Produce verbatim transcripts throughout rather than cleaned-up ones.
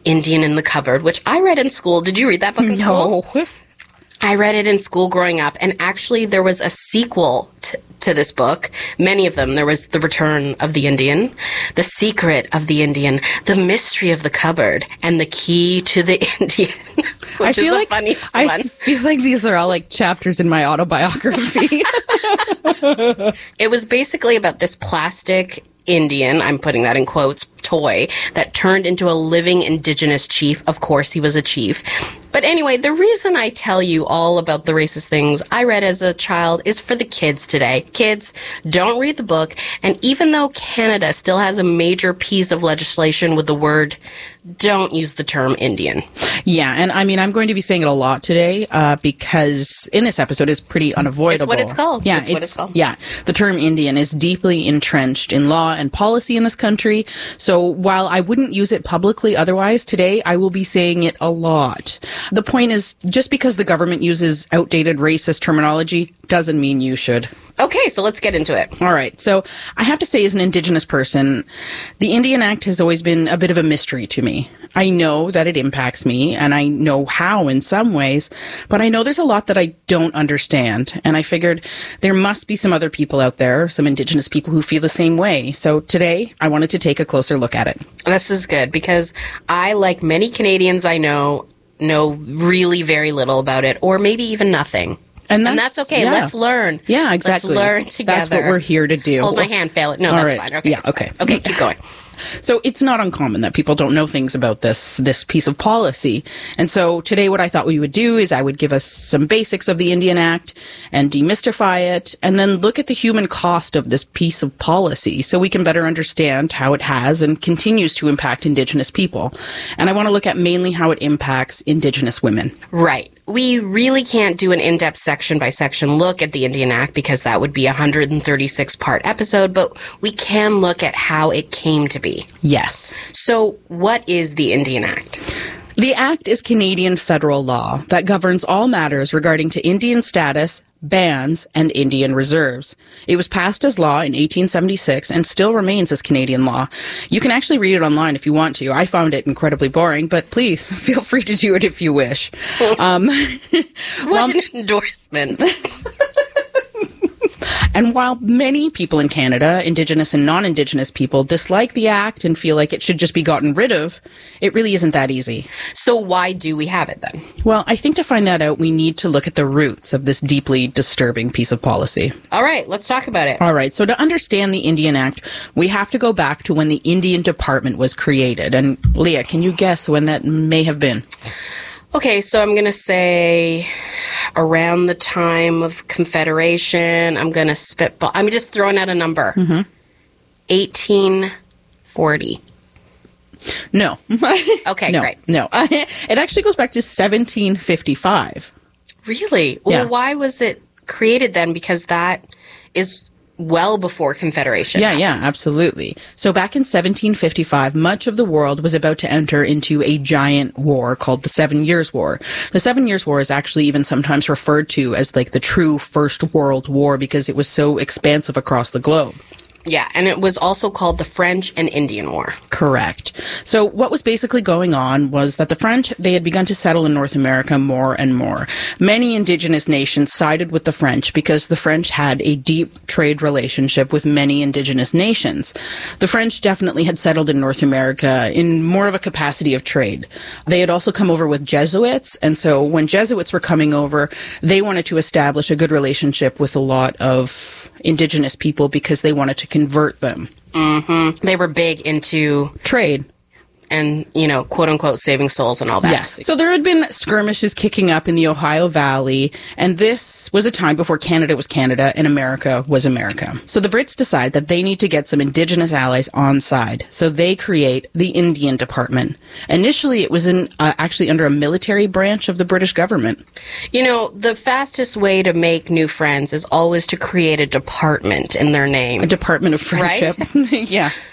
Indian in the Cupboard, which I read in school. Did you read that book in no. school? I read it in school growing up, and actually there was a sequel to, to this book. Many of them. There was The Return of the Indian, The Secret of the Indian, The Mystery of the Cupboard, and The Key to the Indian, which I feel is like, the funniest I one. feel like these are all like chapters in my autobiography. It was basically about this plastic Indian, I'm putting that in quotes, toy that turned into a living indigenous chief. Of course, he was a chief. But anyway, the reason I tell you all about the racist things I read as a child is for the kids today. Kids, don't read the book. And even though Canada still has a major piece of legislation with the word, don't use the term Indian. Yeah, and I mean, I'm going to be saying it a lot today uh, because in this episode it's pretty unavoidable. It's what it's called. Yeah, it's, it's what it's called. Yeah, the term Indian is deeply entrenched in law and policy in this country. So while I wouldn't use it publicly otherwise, today I will be saying it a lot. The point is, just because the government uses outdated racist terminology doesn't mean you should. Okay, so let's get into it. All right. So I have to say, as an Indigenous person, the Indian Act has always been a bit of a mystery to me. I know that it impacts me, and I know how in some ways, but I know there's a lot that I don't understand. And I figured there must be some other people out there, some Indigenous people who feel the same way. So today, I wanted to take a closer look at it. This is good because I, like many Canadians I know, know really very little about it, or maybe even nothing. And that's, and that's okay. Yeah. Let's learn. Yeah, exactly. Let's learn together. That's what we're here to do. Hold my hand, fail it. No, All that's right. fine. Okay. Yeah, okay. Fine. Okay, keep going. So it's not uncommon that people don't know things about this this piece of policy. And so today what I thought we would do is I would give us some basics of the Indian Act and demystify it, and then look at the human cost of this piece of policy so we can better understand how it has and continues to impact Indigenous people. And I want to look at mainly how it impacts Indigenous women. Right. We really can't do an in-depth section-by-section look at the Indian Act because that would be a one hundred thirty-six part episode, but we can look at how it came to be. Yes. So what is the Indian Act? The Act is Canadian federal law that governs all matters regarding to Indian status, bans, and Indian reserves. It was passed as law in eighteen seventy-six and still remains as Canadian law. You can actually read it online if you want to. I found it incredibly boring, but please feel free to do it if you wish. Um, what well, an endorsement. And while many people in Canada, Indigenous and non-Indigenous people, dislike the Act and feel like it should just be gotten rid of, it really isn't that easy. So why do we have it then? Well, I think to find that out, we need to look at the roots of this deeply disturbing piece of policy. All right, let's talk about it. All right, so to understand the Indian Act, we have to go back to when the Indian Department was created. And Leah, can you guess when that may have been? Okay, so I'm going to say around the time of Confederation. I'm going to spitball. I'm just throwing out a number. Mm-hmm. eighteen forty. No. Okay, no, great. No, it actually goes back to seventeen fifty-five. Really? Well, Yeah. why was it created then? Because that is well before Confederation. Yeah, happened. yeah, absolutely. So back in seventeen fifty-five, much of the world was about to enter into a giant war called the Seven Years' War. The Seven Years' War is actually even sometimes referred to as like the true First World War because it was so expansive across the globe. Yeah, and it was also called the French and Indian War. Correct. So what was basically going on was that the French, they had begun to settle in North America more and more. Many Indigenous nations sided with the French because the French had a deep trade relationship with many Indigenous nations. The French definitely had settled in North America in more of a capacity of trade. They had also come over with Jesuits, and so when Jesuits were coming over, they wanted to establish a good relationship with a lot of Indigenous people because they wanted to convert them. Mm-hmm. They were big into trade. And, you know, quote unquote, saving souls and all that. Yes. So there had been skirmishes kicking up in the Ohio Valley, and this was a time before Canada was Canada and America was America. So the Brits decide that they need to get some Indigenous allies on side. So they create the Indian Department. Initially, it was in uh, actually under a military branch of the British government. You know, the fastest way to make new friends is always to create a department in their name. A department of friendship. Right? Yeah.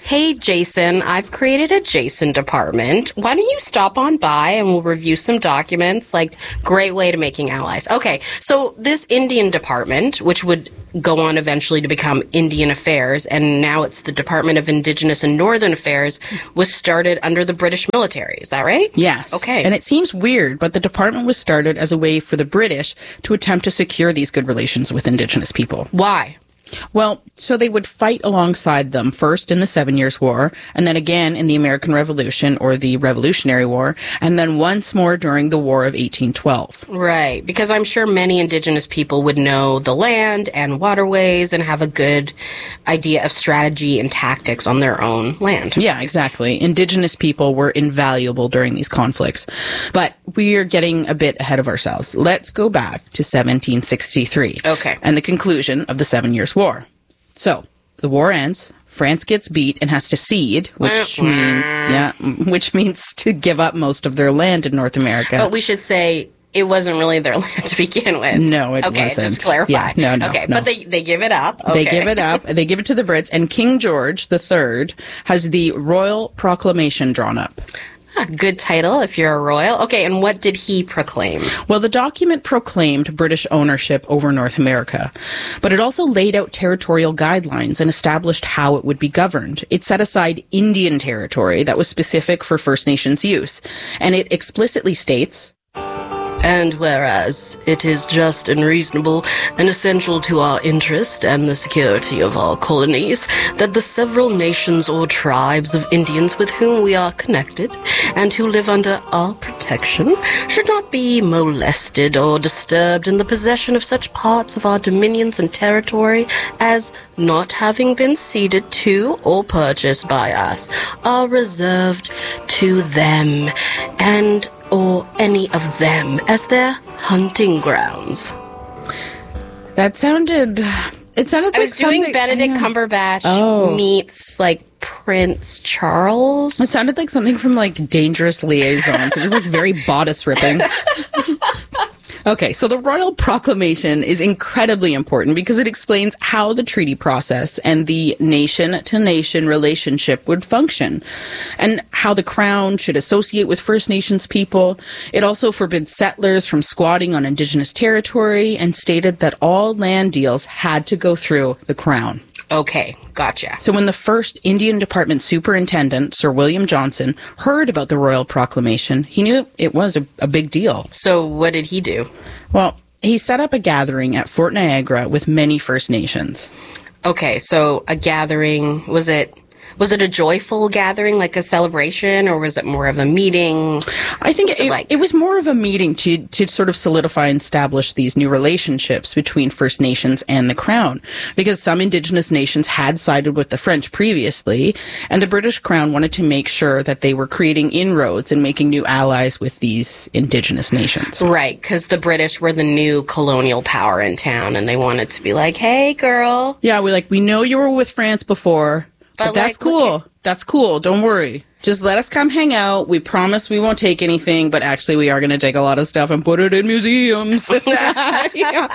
hey, Jason, I've created a Jason department. Why don't you stop on by and we'll review some documents? Like, great way to making allies. Okay, so this Indian department, which would go on eventually to become Indian Affairs, and now it's the Department of Indigenous and Northern Affairs, was started under the British military. Is that right? Yes. Okay. And it seems weird, but the department was started as a way for the British to attempt to secure these good relations with Indigenous people. Why? Well, so they would fight alongside them, first in the Seven Years' War, and then again in the American Revolution, or the Revolutionary War, and then once more during the War of eighteen twelve. Right, because I'm sure many Indigenous people would know the land and waterways and have a good idea of strategy and tactics on their own land. Yeah, exactly. Indigenous people were invaluable during these conflicts. But we are getting a bit ahead of ourselves. Let's go back to seventeen sixty-three. Okay. And the conclusion of the Seven Years' War. So, the war ends, France gets beat and has to cede, which means, yeah, which means to give up most of their land in North America. But we should say it wasn't really their land to begin with. No, it okay, wasn't. Okay, just clarify. Yeah, no, no, Okay, no. but they, they give it up. Okay. They give it up. They give it to the Brits, and King George the Third has the Royal Proclamation drawn up. Ah, good title if you're a royal. Okay, and what did he proclaim? Well, the document proclaimed British ownership over North America, but it also laid out territorial guidelines and established how it would be governed. It set aside Indian territory that was specific for First Nations use, and it explicitly states, And whereas it is just and reasonable and essential to our interest and the security of our colonies that the several nations or tribes of Indians with whom we are connected and who live under our protection should not be molested or disturbed in the possession of such parts of our dominions and territory as, not having been ceded to or purchased by us, are reserved to them and or any of them as their hunting grounds. that sounded, it sounded like I was doing something- Benedict I know. Cumberbatch Oh. meets, like, Prince Charles. It sounded like something from, like, Dangerous Liaisons. It was, like, very bodice ripping. Okay, so the Royal Proclamation is incredibly important because it explains how the treaty process and the nation-to-nation relationship would function and how the Crown should associate with First Nations people. It also forbids settlers from squatting on Indigenous territory and stated that all land deals had to go through the Crown. Okay, gotcha. So when the first Indian Department Superintendent, Sir William Johnson, heard about the Royal Proclamation, he knew it was a, a big deal. So what did he do? Well, he set up a gathering at Fort Niagara with many First Nations. Okay, so a gathering, was it was it a joyful gathering, like a celebration, or was it more of a meeting? I think What's it, it like? it was more of a meeting to, to sort of solidify and establish these new relationships between First Nations and the Crown, because some Indigenous nations had sided with the French previously, and the British Crown wanted to make sure that they were creating inroads and making new allies with these Indigenous nations. Right, because the British were the new colonial power in town, and they wanted to be like, hey, girl. Yeah, we like, we know you were with France before, but, But, that's like, look cool. That's cool. Don't worry. Just let us come hang out. We promise we won't take anything, but actually we are going to take a lot of stuff and put it in museums. Yeah.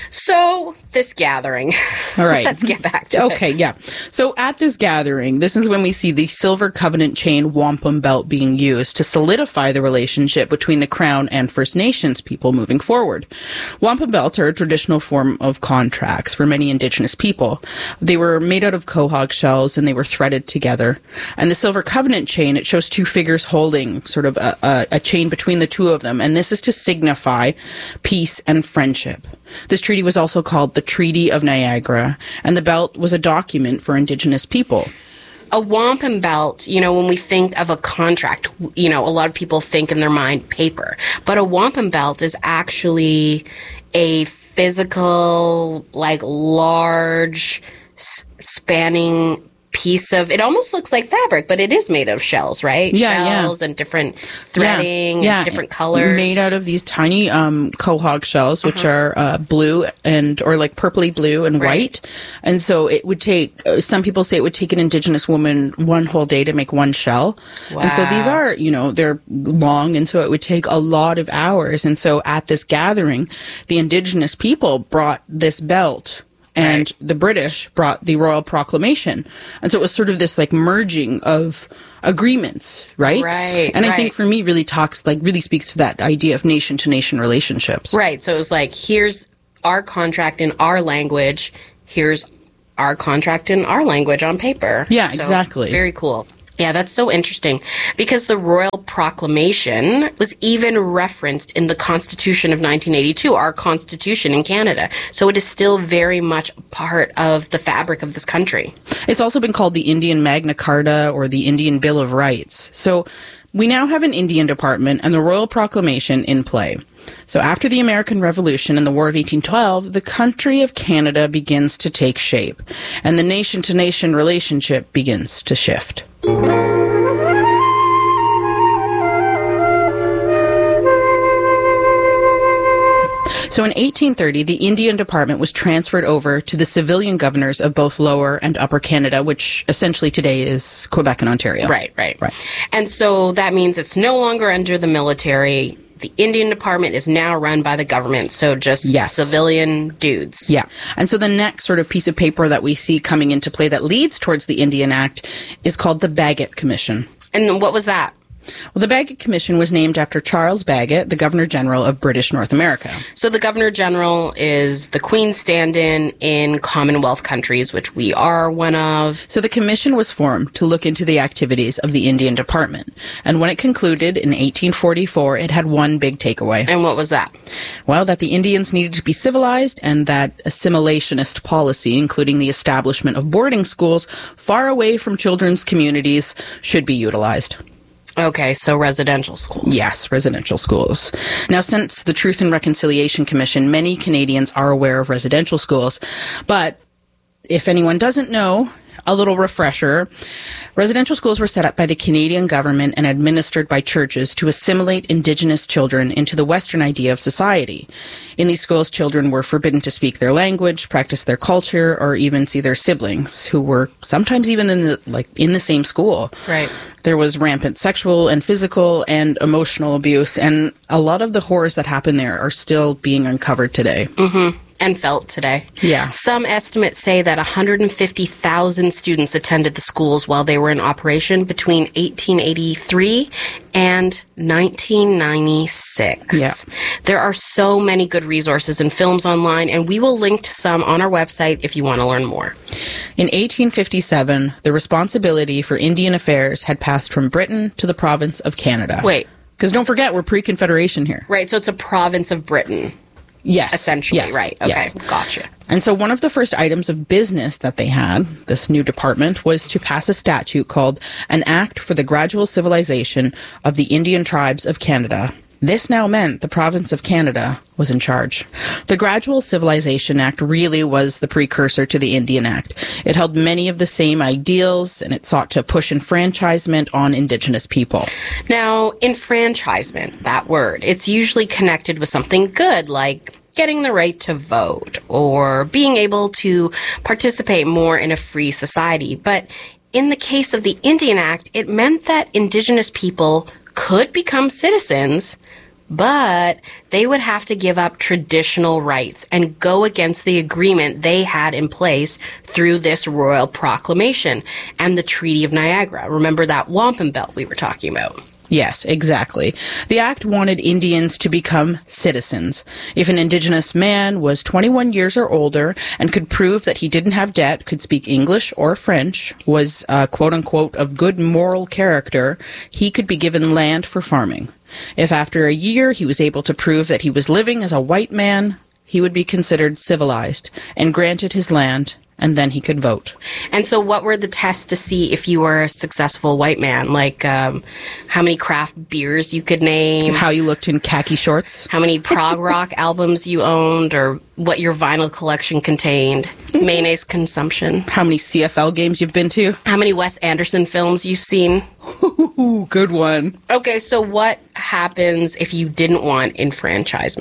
So, this gathering. All right. Let's get back to it. Okay, yeah. So at this gathering, this is when we see the Silver Covenant chain wampum belt being used to solidify the relationship between the Crown and First Nations people moving forward. Wampum belts are a traditional form of contracts for many Indigenous people. They were made out of quahog shells and they were threaded together. And the Silver Covenant chain, it shows two figures holding sort of a, a, a chain between the two of them. And this is to signify peace and friendship. This treaty was also called the Treaty of Niagara, and the belt was a document for Indigenous people. A wampum belt, you know, when we think of a contract, you know, a lot of people think in their mind paper. But a wampum belt is actually a physical, like, large, s- spanning piece of, it almost looks like fabric, but it is made of shells, right? Yeah, yeah. Shells and different threading, yeah, and different colors. Made out of these tiny um, quahog shells, which Uh-huh. are uh, blue and or like purpley blue and Right. white. And so it would take. Uh, some people say it would take an Indigenous woman one whole day to make one shell. And so these Wow. are, you know, they're long, and so it would take a lot of hours. And so at this gathering, the Indigenous people brought this belt. and Right. the British brought the Royal Proclamation. And so it was sort of this like merging of agreements, right? Right, And I right. think for me really talks, like really speaks to that idea of nation to nation relationships. Right. So it was like, here's our contract in our language. Here's our contract in our language on paper. Yeah, So, exactly. Very cool. Yeah, that's so interesting because the Royal Proclamation was even referenced in the Constitution of nineteen eighty-two, our Constitution in Canada. So it is still very much a part of the fabric of this country. It's also been called the Indian Magna Carta or the Indian Bill of Rights. So we now have an Indian Department and the Royal Proclamation in play. So after the American Revolution and the War of eighteen twelve, the country of Canada begins to take shape, and the nation-to-nation relationship begins to shift. So in eighteen thirty, the Indian Department was transferred over to the civilian governors of both Lower and Upper Canada, which essentially today is Quebec and Ontario. Right, right, Right. And so that means it's no longer under the military. The Indian Department is now run by the government, so just Yes. civilian dudes. Yeah. And so the next sort of piece of paper that we see coming into play that leads towards the Indian Act is called the Bagot Commission. And what was that? Well, the Bagot Commission was named after Charles Bagot, the Governor General of British North America. So the Governor General is the Queen's stand-in in Commonwealth countries, which we are one of. So the commission was formed to look into the activities of the Indian Department. And when it concluded in eighteen forty-four, it had one big takeaway. And what was that? Well, that the Indians needed to be civilized and that assimilationist policy, including the establishment of boarding schools far away from children's communities, should be utilized. Okay, so residential schools. Yes, residential schools. Now, since the Truth and Reconciliation Commission, many Canadians are aware of residential schools. But if anyone doesn't know, a little refresher. Residential schools were set up by the Canadian government and administered by churches to assimilate Indigenous children into the Western idea of society. In these schools, children were forbidden to speak their language, practice their culture, or even see their siblings, who were sometimes even in the like in the same school. Right. There was rampant sexual and physical and emotional abuse, and a lot of the horrors that happen there are still being uncovered today. Mm-hmm. And felt today. Yeah. Some estimates say that one hundred fifty thousand students attended the schools while they were in operation between eighteen eighty-three and nineteen ninety-six. Yeah. There are so many good resources and films online, and we will link to some on our website if you want to learn more. In eighteen fifty-seven, the responsibility for Indian affairs had passed from Britain to the province of Canada. Wait. Because don't forget, we're pre-Confederation here. Right, so it's a province of Britain. Yes. Essentially, yes, right. Okay, yes. gotcha. And so one of the first items of business that they had, this new department, was to pass a statute called an Act for the Gradual Civilization of the Indian Tribes of Canada. This now meant the province of Canada was in charge. The Gradual Civilization Act really was the precursor to the Indian Act. It held many of the same ideals, and it sought to push enfranchisement on Indigenous people. Now, enfranchisement, that word, it's usually connected with something good, like getting the right to vote or being able to participate more in a free society. But in the case of the Indian Act, it meant that Indigenous people could become citizens, but they would have to give up traditional rights and go against the agreement they had in place through this Royal Proclamation and the Treaty of Niagara. Remember that wampum belt we were talking about? Yes, exactly. The Act wanted Indians to become citizens. If an Indigenous man was twenty-one years or older and could prove that he didn't have debt, could speak English or French, was uh, quote-unquote of good moral character, he could be given land for farming. If after a year he was able to prove that he was living as a white man, he would be considered civilized and granted his land, and then he could vote. And so what were the tests to see if you were a successful white man? Like um, how many craft beers you could name? How you looked in khaki shorts? How many prog rock albums you owned, or what your vinyl collection contained? Mayonnaise consumption? How many C F L games you've been to? How many Wes Anderson films you've seen? Ooh, good one. Okay, so what happens if you didn't want enfranchisement?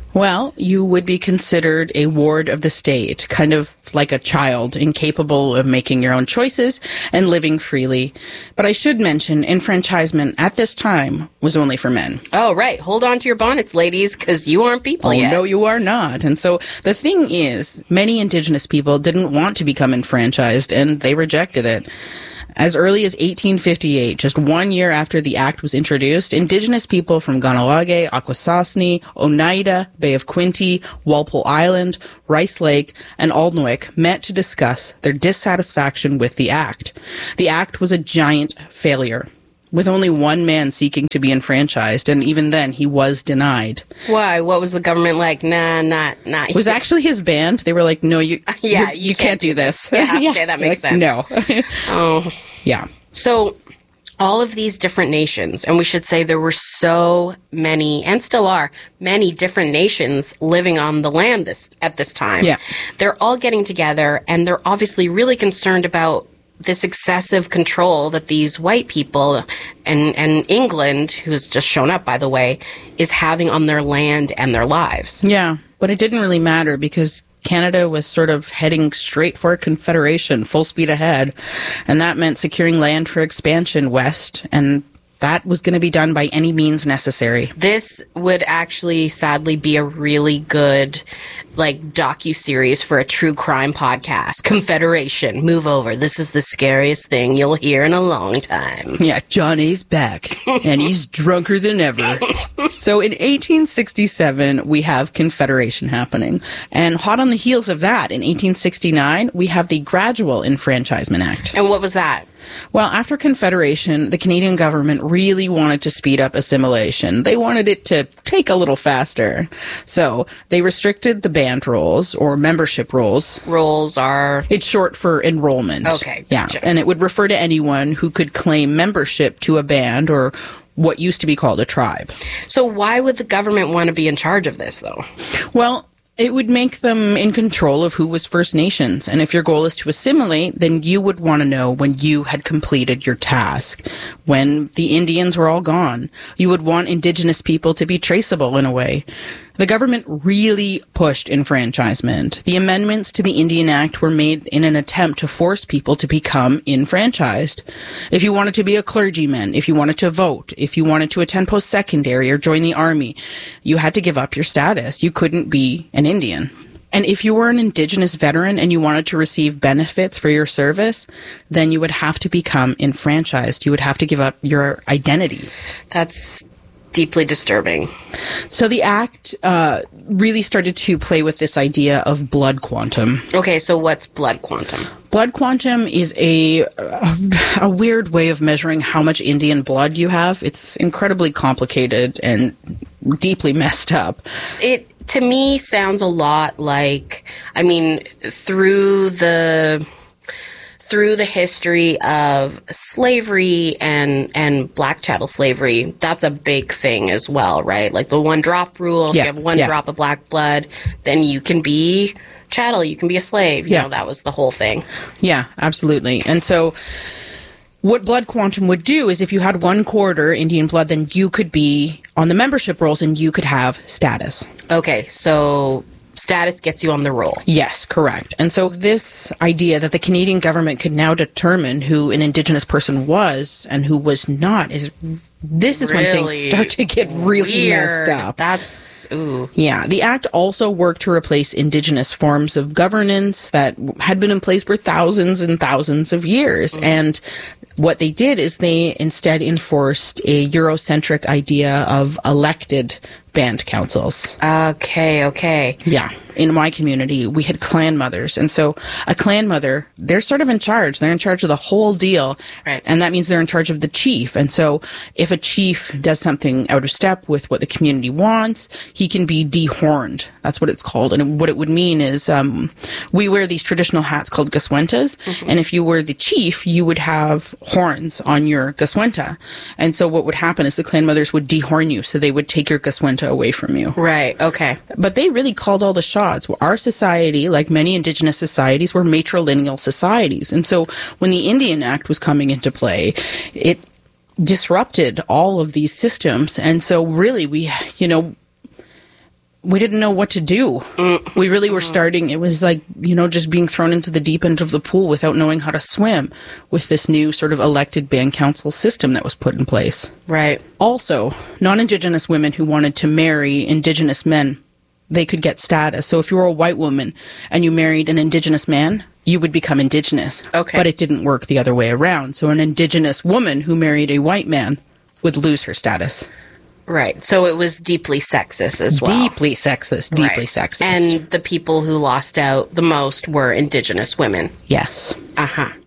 Well, you would be considered a ward of the state, kind of like a child, incapable of making your own choices and living freely. But I should mention, enfranchisement at this time was only for men. Oh, right. Hold on to your bonnets, ladies, because you aren't people oh, yet. No, you are not. And so the thing is, many Indigenous people didn't want to become enfranchised, and they rejected it. As early as eighteen fifty-eight, just one year after the act was introduced, Indigenous people from Kahnawake, Akwesasne, Oneida, Bay of Quinte, Walpole Island, Rice Lake, and Alnwick met to discuss their dissatisfaction with the act. The act was a giant failure, with only one man seeking to be enfranchised, and even then he was denied. Why? What was the government like? Nah, not, not. It was actually his band. They were like, no, you, yeah, you, you you can't, can't do this. Yeah, yeah. Okay, that makes like, sense. No. Oh. Yeah. So all of these different nations, and we should say there were so many, and still are, many different nations living on the land this at this time. Yeah. They're all getting together, and they're obviously really concerned about this excessive control that these white people and, and England, who's just shown up, by the way, is having on their land and their lives. Yeah, but it didn't really matter because Canada was sort of heading straight for a confederation, full speed ahead, and that meant securing land for expansion west, and that was going to be done by any means necessary. This would actually, sadly, be a really good, like, docu-series for a true crime podcast. Confederation, move over. This is the scariest thing you'll hear in a long time. Yeah, Johnny's back, and he's drunker than ever. So in eighteen sixty-seven, we have Confederation happening. And hot on the heels of that, in eighteen sixty-nine, we have the Gradual Enfranchisement Act. And what was that? Well, after Confederation, the Canadian government really wanted to speed up assimilation. They wanted it to take a little faster. So they restricted the band rolls, or membership rolls. Rolls are... It's short for enrollment. Okay, gotcha. Yeah, and it would refer to anyone who could claim membership to a band or what used to be called a tribe. So why would the government want to be in charge of this, though? Well, it would make them in control of who was First Nations. And if your goal is to assimilate, then you would want to know when you had completed your task, when the Indians were all gone. You would want Indigenous people to be traceable in a way. The government really pushed enfranchisement. The amendments to the Indian Act were made in an attempt to force people to become enfranchised. If you wanted to be a clergyman, if you wanted to vote, if you wanted to attend post-secondary or join the army, you had to give up your status. You couldn't be an Indian. And if you were an Indigenous veteran and you wanted to receive benefits for your service, then you would have to become enfranchised. You would have to give up your identity. That's deeply disturbing. So the act uh, really started to play with this idea of blood quantum. Okay, so what's blood quantum? Blood quantum is a, a a weird way of measuring how much Indian blood you have. It's incredibly complicated and deeply messed up. It, to me, sounds a lot like, I mean, through the... through the history of slavery and, and black chattel slavery, that's a big thing as well, right? Like the one drop rule, yeah, if you have one yeah. drop of black blood, then you can be chattel, you can be a slave. You yeah. know, that was the whole thing. Yeah, absolutely. And so what blood quantum would do is if you had one quarter Indian blood, then you could be on the membership rolls and you could have status. Okay, so status gets you on the roll. Yes, correct. And so this idea that the Canadian government could now determine who an Indigenous person was and who was not is this is really when things start to get really weird. messed up. That's ooh. Yeah, the act also worked to replace Indigenous forms of governance that had been in place for thousands and thousands of years. Mm. And what they did is they instead enforced a Eurocentric idea of elected band councils. Okay, okay. Yeah. In my community, we had clan mothers. And so a clan mother, they're sort of in charge. They're in charge of the whole deal. Right. And that means they're in charge of the chief. And so if a chief does something out of step with what the community wants, he can be dehorned. That's what it's called. And what it would mean is um, we wear these traditional hats called gaswentas. Mm-hmm. And if you were the chief, you would have horns on your gaswenta. And so what would happen is the clan mothers would dehorn you. So they would take your gaswenta away from you. Right. Okay. But they really called all the shots. Our society, like many Indigenous societies, were matrilineal societies. And so when the Indian Act was coming into play, it disrupted all of these systems. And so really we, you know, we didn't know what to do. Mm. We really were starting, it was like, you know, just being thrown into the deep end of the pool without knowing how to swim with this new sort of elected band council system that was put in place. Right. Also, non-Indigenous women who wanted to marry Indigenous men, they could get status. So if you were a white woman and you married an Indigenous man, you would become Indigenous. Okay. But it didn't work the other way around. So an Indigenous woman who married a white man would lose her status. Right. So it was deeply sexist as well. Deeply sexist. Deeply right. sexist. And the people who lost out the most were Indigenous women. Yes. Uh-huh.